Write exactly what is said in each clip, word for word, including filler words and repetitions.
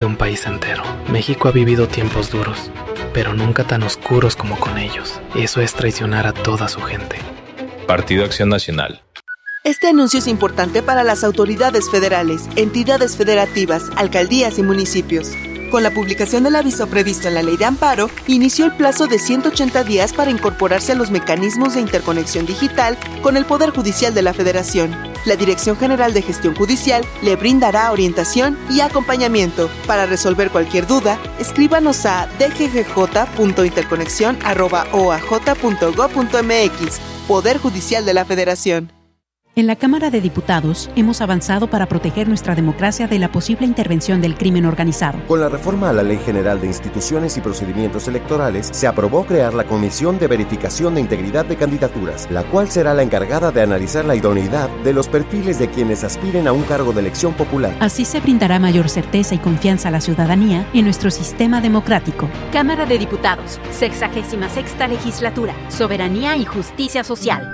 un país entero. México ha vivido tiempos duros, pero nunca tan oscuros como con ellos. Eso es traicionar a toda su gente. Partido Acción Nacional. Este anuncio es importante para las autoridades federales, entidades federativas, alcaldías y municipios. Con la publicación del aviso previsto en la Ley de Amparo, inició el plazo de ciento ochenta días para incorporarse a los mecanismos de interconexión digital con el Poder Judicial de la Federación. La Dirección General de Gestión Judicial le brindará orientación y acompañamiento. Para resolver cualquier duda, escríbanos a d g g j punto interconexión arroba o a j punto gob punto m x. Poder Judicial de la Federación. En la Cámara de Diputados hemos avanzado para proteger nuestra democracia de la posible intervención del crimen organizado. Con la reforma a la Ley General de Instituciones y Procedimientos Electorales, se aprobó crear la Comisión de Verificación de Integridad de Candidaturas, la cual será la encargada de analizar la idoneidad de los perfiles de quienes aspiren a un cargo de elección popular. Así se brindará mayor certeza y confianza a la ciudadanía en nuestro sistema democrático. Cámara de Diputados, sexagésima sexta legislatura, soberanía y justicia social.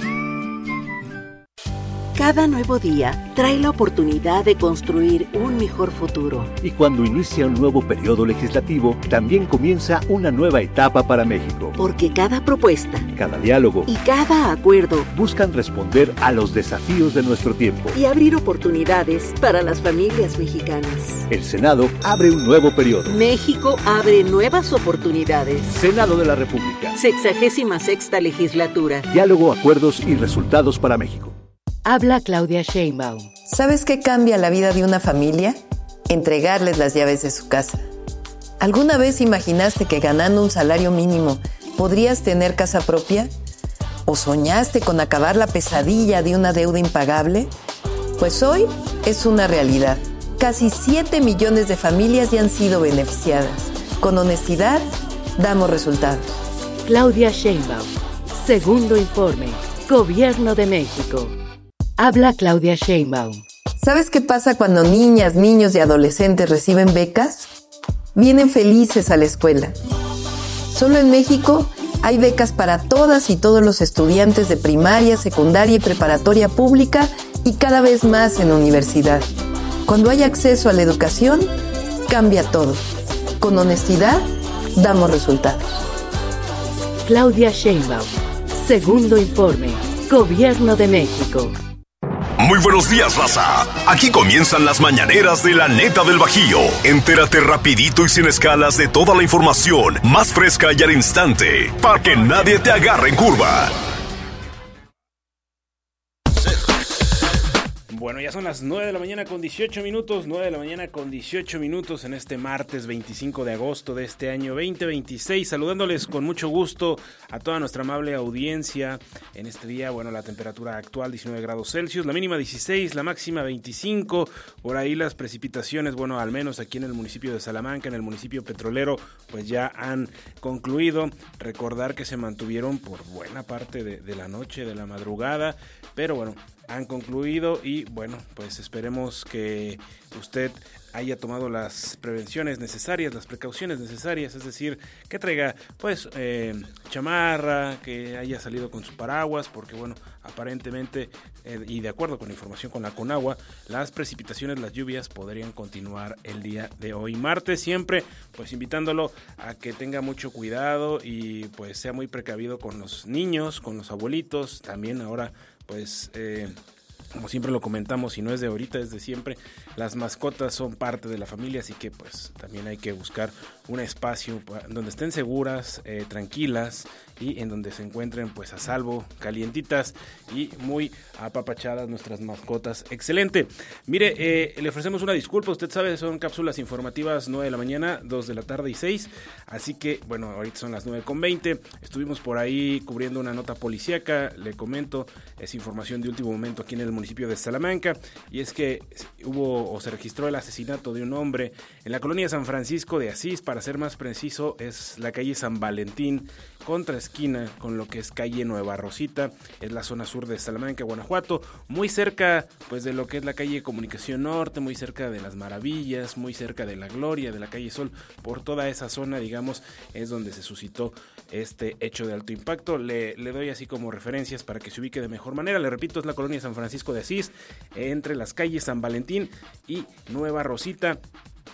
Cada nuevo día trae la oportunidad de construir un mejor futuro. Y cuando inicia un nuevo periodo legislativo, también comienza una nueva etapa para México. Porque cada propuesta, cada diálogo y cada acuerdo buscan responder a los desafíos de nuestro tiempo y abrir oportunidades para las familias mexicanas. El Senado abre un nuevo periodo. México abre nuevas oportunidades. Senado de la República. Sexagésima sexta legislatura. Diálogo, acuerdos y resultados para México. Habla Claudia Sheinbaum. ¿Sabes qué cambia la vida de una familia? Entregarles las llaves de su casa. ¿Alguna vez imaginaste que ganando un salario mínimo podrías tener casa propia? ¿O soñaste con acabar la pesadilla de una deuda impagable? Pues hoy es una realidad. Casi siete millones de familias ya han sido beneficiadas. Con honestidad, damos resultados. Claudia Sheinbaum. Segundo informe. Gobierno de México. Habla Claudia Sheinbaum. ¿Sabes qué pasa cuando niñas, niños y adolescentes reciben becas? Vienen felices a la escuela. Solo en México hay becas para todas y todos los estudiantes de primaria, secundaria y preparatoria pública y cada vez más en universidad. Cuando hay acceso a la educación, cambia todo. Con honestidad, damos resultados. Claudia Sheinbaum. Segundo informe. Gobierno de México. Muy buenos días, raza. Aquí comienzan las mañaneras de la Neta del Bajío. Entérate rapidito y sin escalas de toda la información más fresca y al instante, para que nadie te agarre en curva. Bueno, ya son las nueve de la mañana con dieciocho minutos, nueve de la mañana con dieciocho minutos en este martes veinticinco de agosto de este año veinte veintiséis, saludándoles con mucho gusto a toda nuestra amable audiencia en este día. Bueno, la temperatura actual diecinueve grados Celsius, la mínima dieciséis, la máxima veinticinco, por ahí las precipitaciones, bueno, al menos aquí en el municipio de Salamanca, en el municipio petrolero, pues ya han concluido. Recordar que se mantuvieron por buena parte de, de la noche, de la madrugada, pero bueno, han concluido y bueno, pues esperemos que usted haya tomado las prevenciones necesarias, las precauciones necesarias, es decir, que traiga pues eh, chamarra, que haya salido con su paraguas, porque bueno, aparentemente eh, y de acuerdo con la información con la Conagua, las precipitaciones, las lluvias podrían continuar el día de hoy martes, siempre pues invitándolo a que tenga mucho cuidado y pues sea muy precavido con los niños, con los abuelitos, también ahora pues eh, como siempre lo comentamos, y no es de ahorita, es de siempre, las mascotas son parte de la familia, así que pues también hay que buscar un espacio donde estén seguras, eh, tranquilas y en donde se encuentren pues a salvo, calientitas y muy apapachadas nuestras mascotas. Excelente. Mire, eh, le ofrecemos una disculpa, usted sabe, son cápsulas informativas nueve de la mañana, dos de la tarde y seis, así que bueno, ahorita son las nueve con veinte, estuvimos por ahí cubriendo una nota policíaca, le comento, es información de último momento aquí en el municipio de Salamanca, y es que hubo o se registró el asesinato de un hombre en la colonia San Francisco de Asís, para ser más preciso, es la calle San Valentín, contra esquina con lo que es calle Nueva Rosita, es la zona sur de Salamanca, Guanajuato, muy cerca pues de lo que es la calle Comunicación Norte, muy cerca de Las Maravillas, muy cerca de La Gloria, de la calle Sol, por toda esa zona, digamos, es donde se suscitó este hecho de alto impacto. Le, le doy así como referencias para que se ubique de mejor manera. Le repito, es la colonia San Francisco de Asís, entre las calles San Valentín y Nueva Rosita.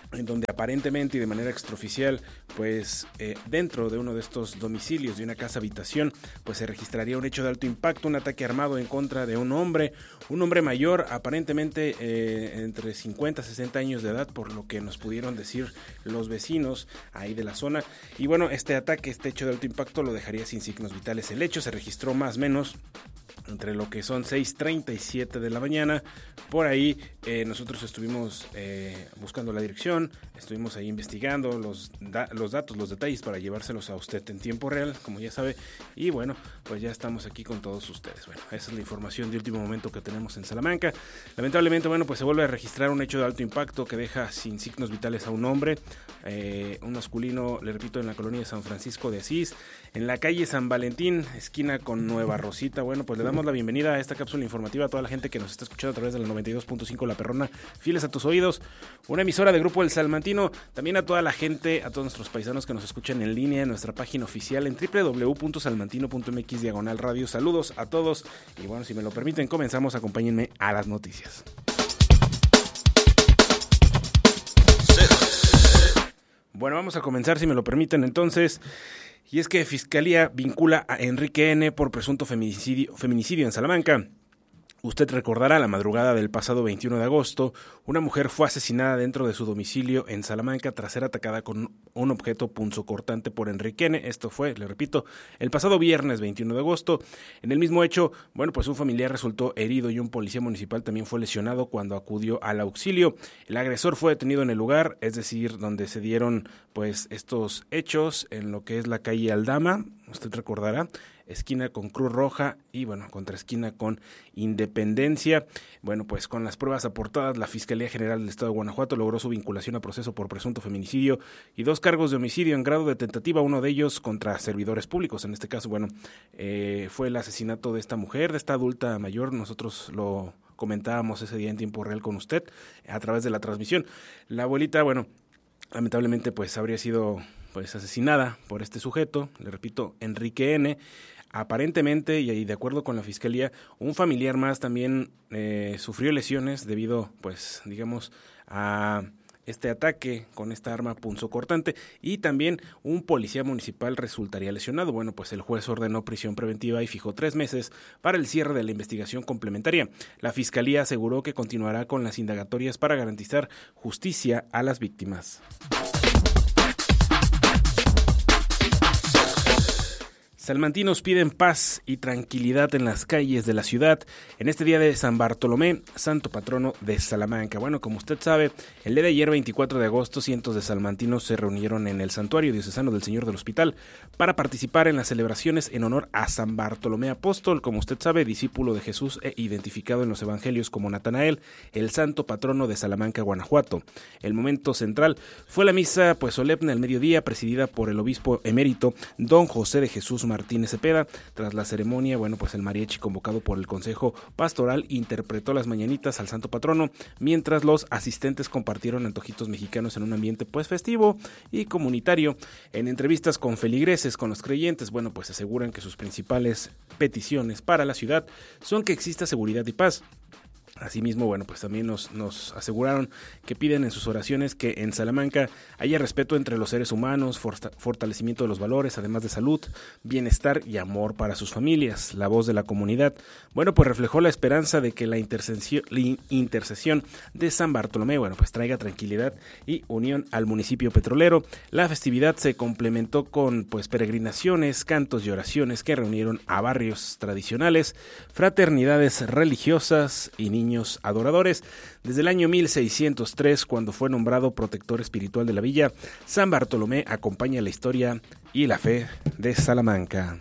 en donde aparentemente y de manera extraoficial, pues eh, dentro de uno de estos domicilios de una casa habitación, pues se registraría un hecho de alto impacto, un ataque armado en contra de un hombre, un hombre mayor, aparentemente eh, entre cincuenta y sesenta años de edad, por lo que nos pudieron decir los vecinos ahí de la zona. Y bueno, este ataque, este hecho de alto impacto lo dejaría sin signos vitales. El hecho se registró más o menos entre lo que son seis treinta y siete de la mañana. Por ahí eh, nosotros estuvimos eh, buscando la dirección, estuvimos ahí investigando los, da- los datos, los detalles para llevárselos a usted en tiempo real, como ya sabe. Y bueno, pues ya estamos aquí con todos ustedes. Bueno, esa es la información de último momento que tenemos en Salamanca. Lamentablemente, bueno, pues se vuelve a registrar un hecho de alto impacto que deja sin signos vitales a un hombre, eh, un masculino, le repito, en la colonia de San Francisco de Asís, en la calle San Valentín, esquina con Nueva Rosita. Bueno, pues le damos la bienvenida a esta cápsula informativa a toda la gente que nos está escuchando a través de la noventa y dos punto cinco La Perrona, fieles a tus oídos, una emisora de Grupo El Salmantino. También a toda la gente, a todos nuestros paisanos que nos escuchan en línea en nuestra página oficial en doble u doble u doble u punto salmantino punto m x diagonal radio. Saludos a todos y bueno, si me lo permiten, comenzamos. Acompáñenme a las noticias. Bueno, vamos a comenzar, si me lo permiten, entonces. Y es que Fiscalía vincula a Enrique N. por presunto feminicidio, feminicidio en Salamanca. Usted recordará, la madrugada del pasado veintiuno de agosto, una mujer fue asesinada dentro de su domicilio en Salamanca tras ser atacada con un objeto punzocortante por Enrique N. Esto fue, le repito, el pasado viernes veintiuno de agosto. En el mismo hecho, bueno, pues un familiar resultó herido y un policía municipal también fue lesionado cuando acudió al auxilio. El agresor fue detenido en el lugar, es decir, donde se dieron pues estos hechos, en lo que es la calle Aldama, usted recordará, esquina con Cruz Roja y bueno, contraesquina con Independencia. Bueno, pues con las pruebas aportadas, la Fiscalía General del Estado de Guanajuato logró su vinculación a proceso por presunto feminicidio y dos cargos de homicidio en grado de tentativa, uno de ellos contra servidores públicos. En este caso, bueno, eh, fue el asesinato de esta mujer, de esta adulta mayor. Nosotros lo comentábamos ese día en tiempo real con usted a través de la transmisión. La abuelita, bueno, lamentablemente pues habría sido pues asesinada por este sujeto, le repito, Enrique N. Aparentemente, y de acuerdo con la Fiscalía, un familiar más también eh, sufrió lesiones debido, pues, digamos, a este ataque con esta arma punzocortante, y también un policía municipal resultaría lesionado. Bueno, pues el juez ordenó prisión preventiva y fijó tres meses para el cierre de la investigación complementaria. La Fiscalía aseguró que continuará con las indagatorias para garantizar justicia a las víctimas. Salmantinos piden paz y tranquilidad en las calles de la ciudad en este día de San Bartolomé, santo patrono de Salamanca. Bueno, como usted sabe, el día de ayer, veinticuatro de agosto, cientos de salmantinos se reunieron en el Santuario Diocesano del Señor del Hospital para participar en las celebraciones en honor a San Bartolomé Apóstol, como usted sabe, discípulo de Jesús e identificado en los evangelios como Natanael, el santo patrono de Salamanca, Guanajuato. El momento central fue la misa pues solemne al mediodía, presidida por el obispo emérito don José de Jesús Martínez Cepeda. Tras la ceremonia, bueno, pues el mariachi convocado por el Consejo Pastoral interpretó las mañanitas al santo patrono, mientras los asistentes compartieron antojitos mexicanos en un ambiente pues festivo y comunitario. En entrevistas con feligreses, con los creyentes, bueno, pues aseguran que sus principales peticiones para la ciudad son que exista seguridad y paz. Asimismo, bueno, pues también nos, nos aseguraron que piden en sus oraciones que en Salamanca haya respeto entre los seres humanos, fortalecimiento de los valores, además de salud, bienestar y amor para sus familias. La voz de la comunidad, bueno, pues reflejó la esperanza de que la intercesión, la intercesión de San Bartolomé, bueno, pues traiga tranquilidad y unión al municipio petrolero. La festividad se complementó con, pues, peregrinaciones, cantos y oraciones que reunieron a barrios tradicionales, fraternidades religiosas y niños niños adoradores. Desde el año mil seiscientos tres, cuando fue nombrado protector espiritual de la villa, San Bartolomé acompaña la historia y la fe de Salamanca.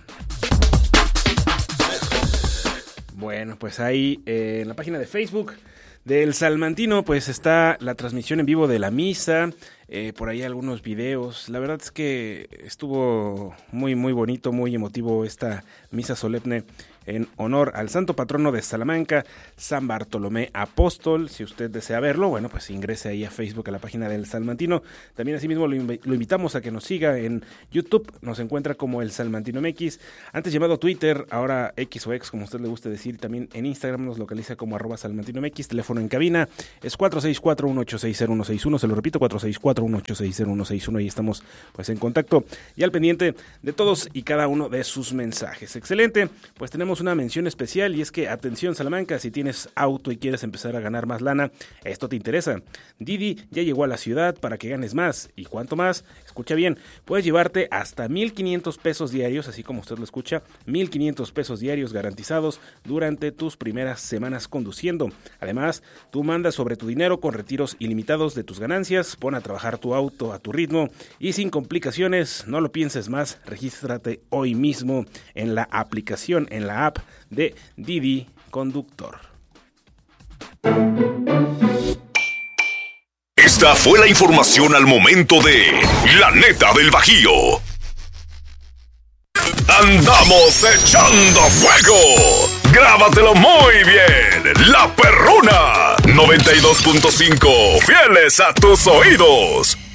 Bueno, pues ahí eh, en la página de Facebook del Salmantino pues está la transmisión en vivo de la misa, eh, por ahí algunos videos. La verdad es que estuvo muy muy bonito, muy emotivo esta misa solemne en honor al santo patrono de Salamanca, San Bartolomé Apóstol. Si usted desea verlo, bueno, pues ingrese ahí a Facebook, a la página del Salmantino. También asimismo lo, inv- lo invitamos a que nos siga en YouTube, nos encuentra como el Salmantino M X, antes llamado Twitter, ahora X o X, como usted le guste decir. También en Instagram nos localiza como arroba Salmantino M X. Teléfono en cabina es cuatro seis cuatro, uno ocho seis cero, uno seis uno, se lo repito, cuatro seis cuatro, uno ocho seis cero, uno seis uno, y estamos pues en contacto y al pendiente de todos y cada uno de sus mensajes. Excelente, pues tenemos una mención especial, y es que, atención Salamanca, si tienes auto y quieres empezar a ganar más lana, esto te interesa. Didi ya llegó a la ciudad para que ganes más. ¿Y cuánto más? Escucha bien, puedes llevarte hasta mil quinientos pesos diarios, así como usted lo escucha, mil quinientos pesos diarios garantizados durante tus primeras semanas conduciendo. Además, tú mandas sobre tu dinero con retiros ilimitados de tus ganancias. Pon a trabajar tu auto a tu ritmo y sin complicaciones. No lo pienses más, regístrate hoy mismo en la aplicación, en la app de Didi Conductor. Esta fue la información al momento de La Neta del Bajío. ¡Andamos echando fuego! ¡Grábatelo muy bien! ¡La Perruna! noventa y dos punto cinco, fieles a tus oídos.